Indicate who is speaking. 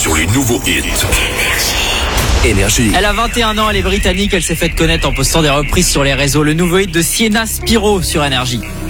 Speaker 1: sur les nouveaux hits. Énergie.
Speaker 2: Elle a 21 ans, elle est britannique, elle s'est faite connaître en postant des reprises sur les réseaux. Le nouveau hit de Sienna Spiro sur Énergie.